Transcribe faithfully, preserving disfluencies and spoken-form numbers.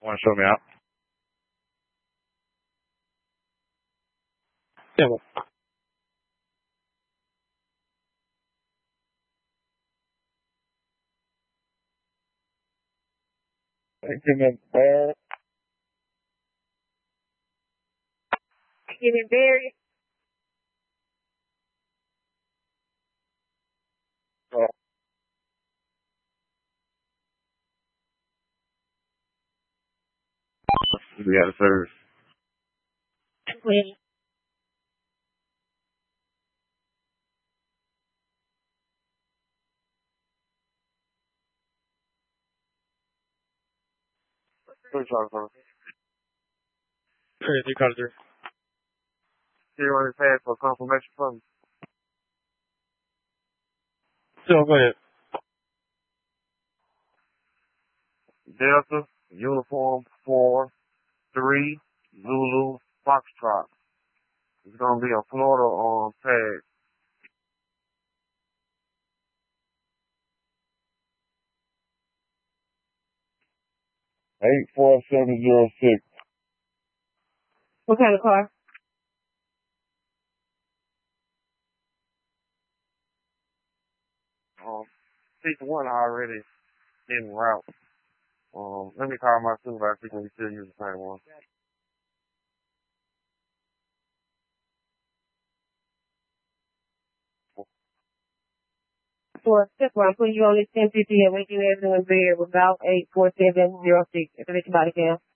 Want to show me out? Yeah. Well, Give me Barry. Give me Barry. Uh, we got a service. Please. Who's talking from? three Carter three. You want to pass for confirmation from me? So go ahead. Delta, uniform four, three, Zulu, Foxtrot. It's going to be a Florida on tag. eight four seven zero six. What kind of car? Um, six one already in route. Um, let me call my supervisor see if we still use the same one. For step one, I'm putting you on this ten fifty and waking everyone there without eight four seven zero six. If anybody can.